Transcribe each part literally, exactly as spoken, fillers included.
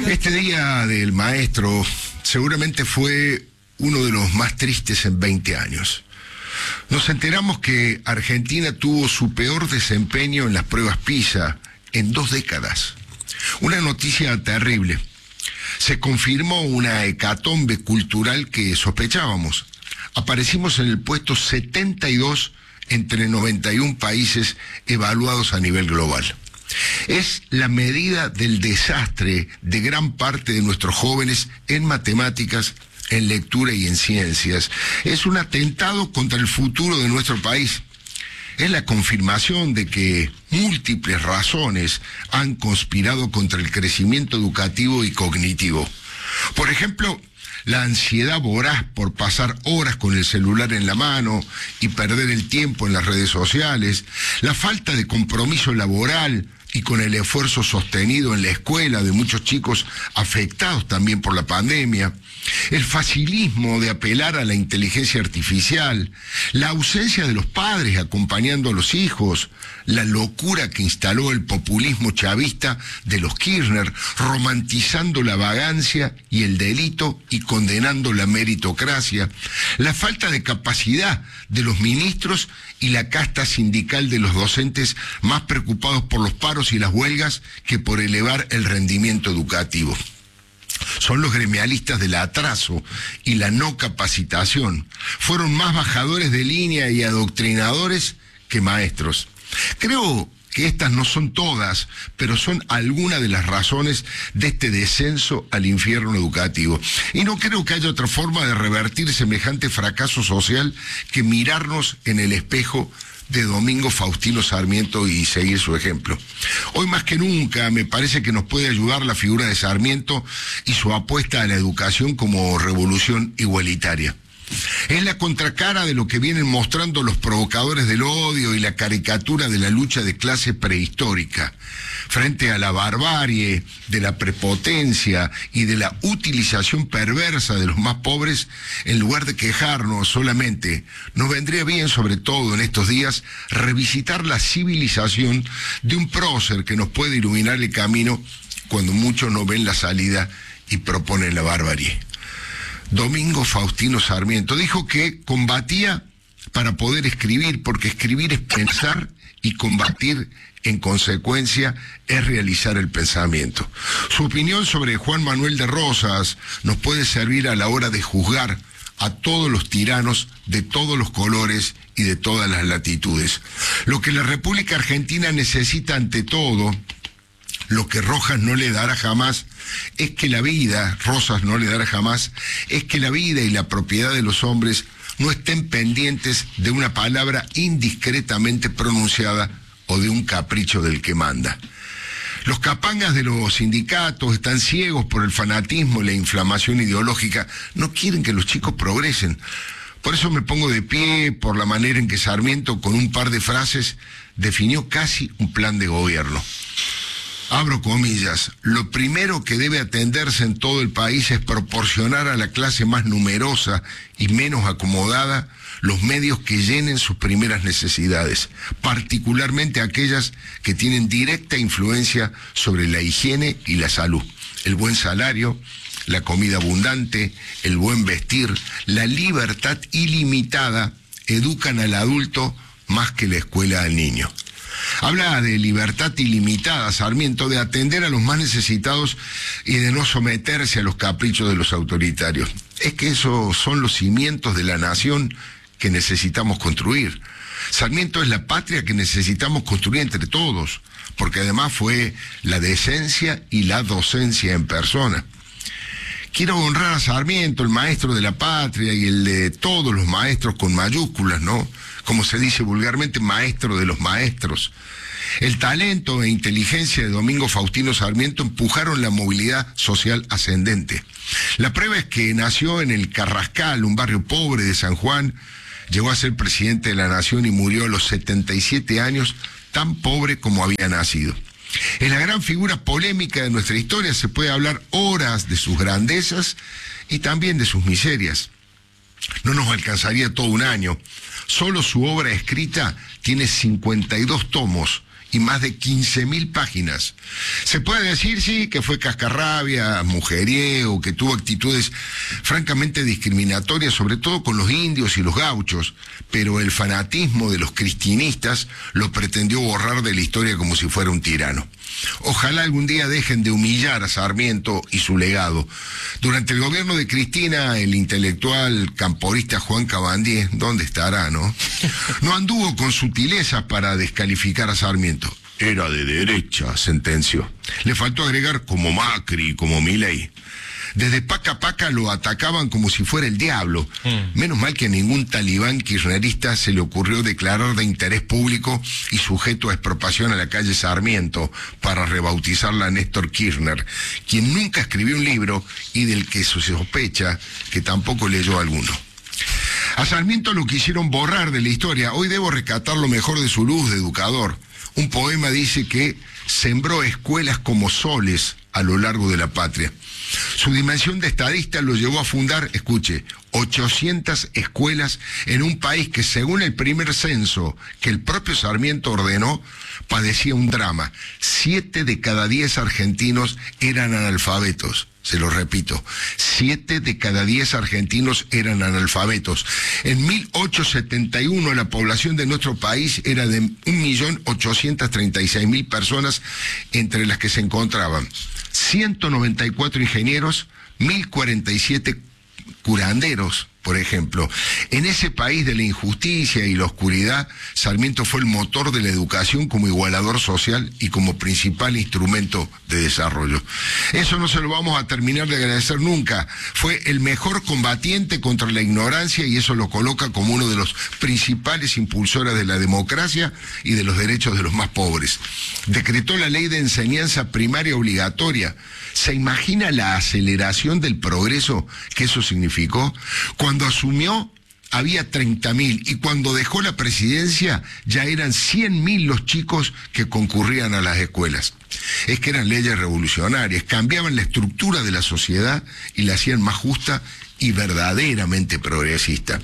Este día del maestro seguramente fue uno de los más tristes en veinte años. Nos enteramos que Argentina tuvo su peor desempeño en las pruebas PISA en dos décadas. Una noticia terrible. Se confirmó una hecatombe cultural que sospechábamos. Aparecimos en el puesto setenta y dos entre noventa y uno países evaluados a nivel global. Es la medida del desastre de gran parte de nuestros jóvenes en matemáticas, en lectura y en ciencias. Es un atentado contra el futuro de nuestro país. Es la confirmación de que múltiples razones han conspirado contra el crecimiento educativo y cognitivo. Por ejemplo, la ansiedad voraz por pasar horas con el celular en la mano y perder el tiempo en las redes sociales, la falta de compromiso laboral y con el esfuerzo sostenido en la escuela de muchos chicos afectados también por la pandemia, el facilismo de apelar a la inteligencia artificial, la ausencia de los padres acompañando a los hijos, la locura que instaló el populismo chavista de los Kirchner, romantizando la vagancia y el delito y condenando la meritocracia, la falta de capacidad de los ministros y la casta sindical de los docentes más preocupados por los paros y las huelgas que por elevar el rendimiento educativo. Son los gremialistas del atraso y la no capacitación. Fueron más bajadores de línea y adoctrinadores que maestros. Creo que estas no son todas, pero son algunas de las razones de este descenso al infierno educativo. Y no creo que haya otra forma de revertir semejante fracaso social que mirarnos en el espejo de Domingo Faustino Sarmiento y seguir su ejemplo. Hoy más que nunca me parece que nos puede ayudar la figura de Sarmiento y su apuesta a la educación como revolución igualitaria. Es la contracara de lo que vienen mostrando los provocadores del odio y la caricatura de la lucha de clase prehistórica. Frente a la barbarie, de la prepotencia y de la utilización perversa de los más pobres, en lugar de quejarnos solamente, nos vendría bien, sobre todo en estos días, revisitar la civilización de un prócer que nos puede iluminar el camino cuando muchos no ven la salida y proponen la barbarie. Domingo Faustino Sarmiento dijo que combatía para poder escribir, porque escribir es pensar y combatir en consecuencia es realizar el pensamiento. Su opinión sobre Juan Manuel de Rosas nos puede servir a la hora de juzgar a todos los tiranos de todos los colores y de todas las latitudes. Lo que la República Argentina necesita ante todo, lo que Rojas no le dará jamás, es que la vida, Rosas no le dará jamás, es que la vida y la propiedad de los hombres no estén pendientes de una palabra indiscretamente pronunciada o de un capricho del que manda. Los capangas de los sindicatos están ciegos por el fanatismo y la inflamación ideológica, no quieren que los chicos progresen. Por eso me pongo de pie por la manera en que Sarmiento, con un par de frases, definió casi un plan de gobierno. Abro comillas, lo primero que debe atenderse en todo el país es proporcionar a la clase más numerosa y menos acomodada los medios que llenen sus primeras necesidades, particularmente aquellas que tienen directa influencia sobre la higiene y la salud. El buen salario, la comida abundante, el buen vestir, la libertad ilimitada educan al adulto más que la escuela al niño. Habla de libertad ilimitada, Sarmiento, de atender a los más necesitados y de no someterse a los caprichos de los autoritarios. Es que esos son los cimientos de la nación que necesitamos construir. Sarmiento es la patria que necesitamos construir entre todos, porque además fue la decencia y la docencia en persona. Quiero honrar a Sarmiento, el maestro de la patria y el de todos los maestros con mayúsculas, ¿no? Como se dice vulgarmente, maestro de los maestros. El talento e inteligencia de Domingo Faustino Sarmiento empujaron la movilidad social ascendente. La prueba es que nació en el Carrascal, un barrio pobre de San Juan, llegó a ser presidente de la nación y murió a los setenta y siete años, tan pobre como había nacido. Es la gran figura polémica de nuestra historia, se puede hablar horas de sus grandezas y también de sus miserias. No nos alcanzaría todo un año. Solo su obra escrita tiene cincuenta y dos tomos y más de quince mil páginas. Se puede decir, sí, que fue cascarrabia, mujeriego, que tuvo actitudes francamente discriminatorias, sobre todo con los indios y los gauchos, pero el fanatismo de los cristinistas lo pretendió borrar de la historia como si fuera un tirano. Ojalá algún día dejen de humillar a Sarmiento y su legado. Durante el gobierno de Cristina, el intelectual camporista Juan Cabandier, ¿dónde estará, no? No anduvo con sutilezas para descalificar a Sarmiento. Era de derecha, sentenció. Le faltó agregar como Macri, como Milei. Desde Paca Paca lo atacaban como si fuera el diablo. Mm. Menos mal que a ningún talibán kirchnerista se le ocurrió declarar de interés público y sujeto a expropiación a la calle Sarmiento para rebautizarla a Néstor Kirchner, quien nunca escribió un libro y del que se sospecha que tampoco leyó alguno. A Sarmiento lo quisieron borrar de la historia. Hoy debo rescatar lo mejor de su luz de educador. Un poema dice que sembró escuelas como soles a lo largo de la patria. Su dimensión de estadista lo llevó a fundar, escuche, ochocientas escuelas en un país que, según el primer censo que el propio Sarmiento ordenó, padecía un drama. Siete de cada diez argentinos eran analfabetos. Se lo repito, siete de cada diez argentinos eran analfabetos. En mil ochocientos setenta y uno la población de nuestro país era de un millón ochocientos treinta y seis mil personas, entre las que se encontraban ciento noventa y cuatro ingenieros, mil cuarenta y siete curanderos, por ejemplo. En ese país de la injusticia y la oscuridad, Sarmiento fue el motor de la educación como igualador social y como principal instrumento de desarrollo. Eso no se lo vamos a terminar de agradecer nunca. Fue el mejor combatiente contra la ignorancia y eso lo coloca como uno de los principales impulsores de la democracia y de los derechos de los más pobres. Decretó la ley de enseñanza primaria obligatoria. ¿Se imagina la aceleración del progreso que eso significó? Cuando asumió había treinta mil y cuando dejó la presidencia ya eran cien mil los chicos que concurrían a las escuelas. Es que eran leyes revolucionarias, cambiaban la estructura de la sociedad y la hacían más justa y verdaderamente progresista.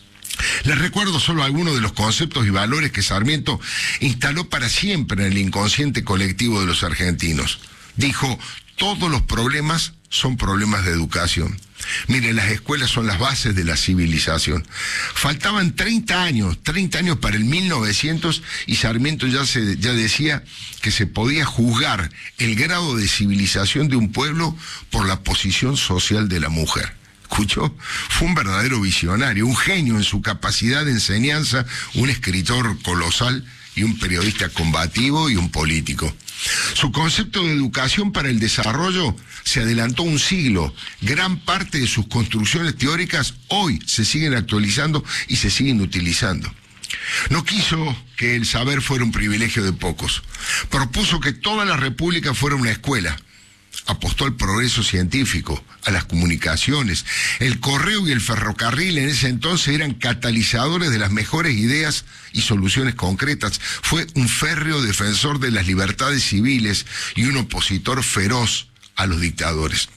Les recuerdo solo algunos de los conceptos y valores que Sarmiento instaló para siempre en el inconsciente colectivo de los argentinos. Dijo: todos los problemas son problemas de educación. Mire, las escuelas son las bases de la civilización. Faltaban treinta años, treinta años para el mil novecientos y Sarmiento ya, se, ya decía que se podía juzgar el grado de civilización de un pueblo por la posición social de la mujer. ¿Escuchó? Fue un verdadero visionario, un genio en su capacidad de enseñanza, un escritor colosal y un periodista combativo y un político. Su concepto de educación para el desarrollo se adelantó un siglo. Gran parte de sus construcciones teóricas hoy se siguen actualizando y se siguen utilizando. No quiso que el saber fuera un privilegio de pocos. Propuso que toda la República fuera una escuela. Apostó al progreso científico, a las comunicaciones. El correo y el ferrocarril en ese entonces eran catalizadores de las mejores ideas y soluciones concretas. Fue un férreo defensor de las libertades civiles y un opositor feroz a los dictadores.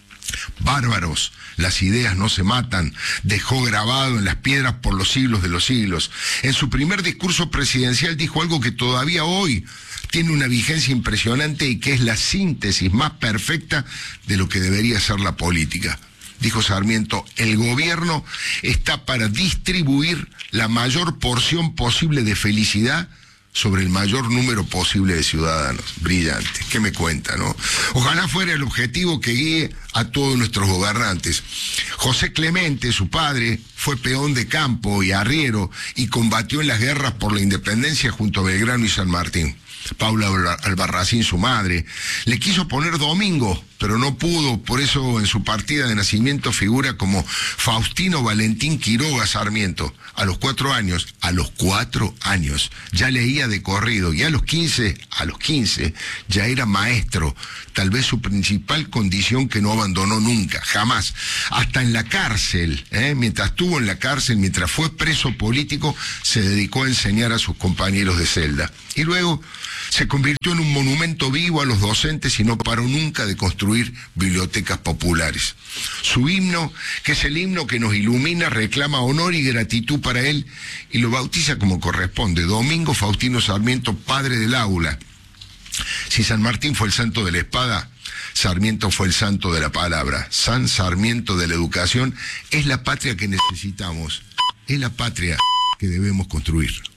Bárbaros, las ideas no se matan, dejó grabado en las piedras por los siglos de los siglos. En su primer discurso presidencial dijo algo que todavía hoy tiene una vigencia impresionante y que es la síntesis más perfecta de lo que debería ser la política. Dijo Sarmiento: el gobierno está para distribuir la mayor porción posible de felicidad sobre el mayor número posible de ciudadanos. Brillante. ¿Qué me cuenta, no? Ojalá fuera el objetivo que guíe a todos nuestros gobernantes. José Clemente, su padre, fue peón de campo y arriero y combatió en las guerras por la independencia junto a Belgrano y San Martín. Paula Albarracín, su madre, le quiso poner Domingo, pero no pudo, por eso en su partida de nacimiento figura como Faustino Valentín Quiroga Sarmiento. A los cuatro años, a los cuatro años, ya leía de corrido, y a los quince, a los quince, ya era maestro, tal vez su principal condición que no abandonó nunca, jamás. Hasta en la cárcel, ¿eh? mientras estuvo en la cárcel, mientras fue preso político, se dedicó a enseñar a sus compañeros de celda. Y luego Se convirtió en un monumento vivo a los docentes y no paró nunca de construir bibliotecas populares. Su himno, que es el himno que nos ilumina, reclama honor y gratitud para él y lo bautiza como corresponde: Domingo Faustino Sarmiento, padre del aula. Si San Martín fue el santo de la espada, Sarmiento fue el santo de la palabra. San Sarmiento de la educación. Es la patria que necesitamos, es la patria que debemos construir.